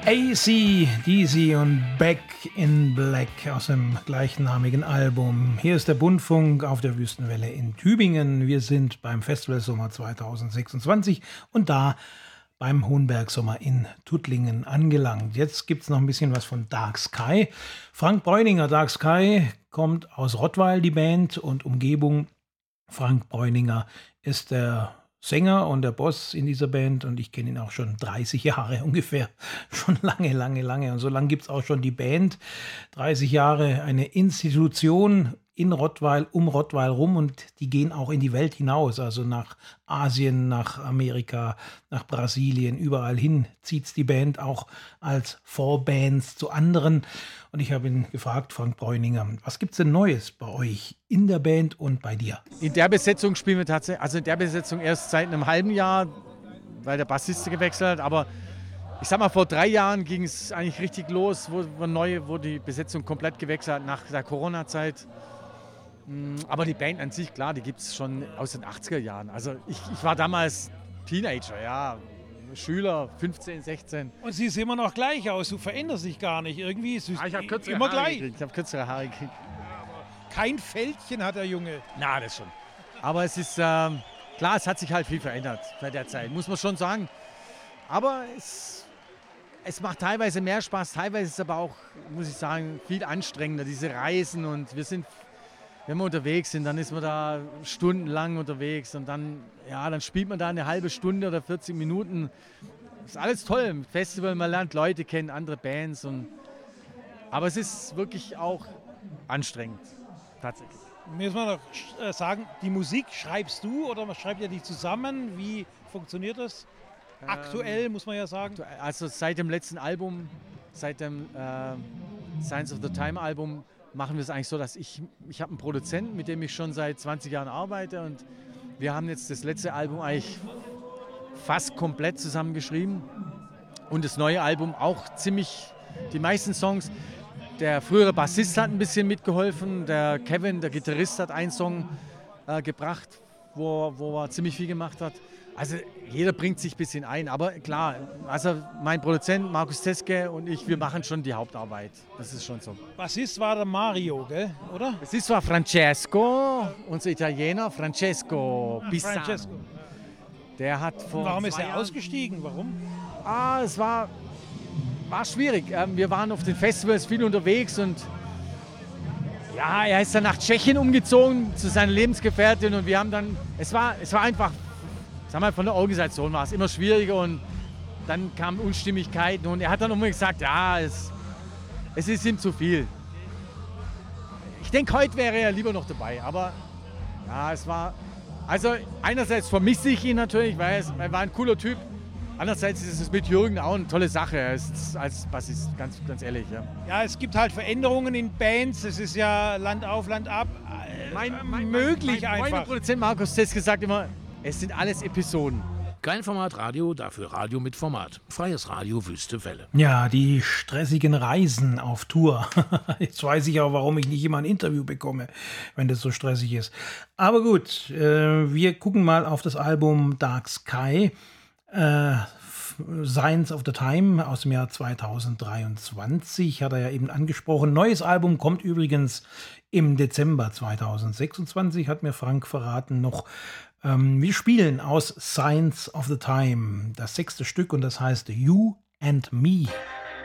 AC/DC und Back in Black aus dem gleichnamigen Album. Hier ist der Bundfunk auf der Wüstenwelle in Tübingen. Wir sind beim Festival Sommer 2026 und da beim Hohenberg-Sommer in Tuttlingen angelangt. Jetzt gibt es noch ein bisschen was von Dark Sky. Frank Bräuninger, Dark Sky, kommt aus Rottweil, die Band und Umgebung. Frank Bräuninger ist der Sänger und der Boss in dieser Band und ich kenne ihn auch schon 30 Jahre ungefähr. Schon lange. Und so lange gibt es auch schon die Band. 30 Jahre, eine Institution in Rottweil, um Rottweil rum und die gehen auch in die Welt hinaus, also nach Asien, nach Amerika, nach Brasilien, überall hin zieht die Band auch als Vorbands zu anderen. Und ich habe ihn gefragt, Frank Bräuninger, was gibt es denn Neues bei euch in der Band und bei dir? In der Besetzung spielen wir tatsächlich, also in der Besetzung erst seit einem halben Jahr, weil der Bassist gewechselt hat, aber ich sag mal, vor 3 Jahren ging es eigentlich richtig los, wo die Besetzung komplett gewechselt hat nach der Corona-Zeit. Aber die Band an sich, klar, die gibt es schon aus den 80er Jahren. Also ich war damals Teenager, ja, Schüler, 15, 16. Und sie sehen immer noch gleich aus, du veränderst dich gar nicht. Irgendwie ist es ich habe kürzere immer Haare gleich. gekriegt. Ich habe kürzere Haare gekriegt. Kein Fältchen hat der Junge. Na, das schon. Aber es ist, klar, es hat sich halt viel verändert seit der Zeit, muss man schon sagen. Aber es macht teilweise mehr Spaß, teilweise ist es aber auch, muss ich sagen, viel anstrengender, diese Reisen. Und wenn wir unterwegs sind, dann ist man da stundenlang unterwegs und dann spielt man da eine halbe Stunde oder 40 Minuten. Das ist alles toll im Festival, man lernt Leute kennen, andere Bands. Aber es ist wirklich auch anstrengend, tatsächlich. Müssen wir noch sagen, die Musik schreibst du oder schreibt ihr die zusammen? Wie funktioniert das? Aktuell, muss man ja sagen. Also seit dem letzten Album, seit dem Signs of the Time Album, machen wir es eigentlich so, dass ich habe einen Produzenten, mit dem ich schon seit 20 Jahren arbeite und wir haben jetzt das letzte Album eigentlich fast komplett zusammengeschrieben und das neue Album auch ziemlich, die meisten Songs. Der frühere Bassist hat ein bisschen mitgeholfen, der Kevin, der Gitarrist, hat einen Song gebracht, wo er ziemlich viel gemacht hat. Also jeder bringt sich ein bisschen ein, aber klar, also mein Produzent Markus Teske und ich, wir machen schon die Hauptarbeit, das ist schon so. Bassist war der Mario, gell? Oder? Bassist war Francesco, unser Italiener, Francesco Pisano. Francesco. Der hat vor Warum ist 2 er Jahren ausgestiegen? Warum? Es war schwierig. Wir waren auf den Festivals viel unterwegs und ja, er ist dann nach Tschechien umgezogen zu seiner Lebensgefährtin und wir haben dann, es war einfach, sagen wir, von der Organisation war es immer schwieriger und dann kamen Unstimmigkeiten und er hat dann immer gesagt, ja, es ist ihm zu viel. Ich denke, heute wäre er lieber noch dabei, aber ja, es war, also einerseits vermisse ich ihn natürlich, weil er war ein cooler Typ, andererseits ist es mit Jürgen auch eine tolle Sache, als Bassist, ganz ehrlich. Ja. Ja, es gibt halt Veränderungen in Bands, es ist ja Land auf, Land ab, möglich mein einfach. Mein Produzent Markus Teske sagt immer, es sind alles Episoden. Kein Formatradio, dafür Radio mit Format. Freies Radio Wüste Welle. Ja, die stressigen Reisen auf Tour. Jetzt weiß ich auch, warum ich nicht immer ein Interview bekomme, wenn das so stressig ist. Aber gut, wir gucken mal auf das Album Dark Sky. Signs of the Time aus dem Jahr 2023 hat er ja eben angesprochen. Neues Album kommt übrigens im Dezember 2026, hat mir Frank verraten noch. Wir spielen aus Signs of the Time das 6. Stück und das heißt You and Me.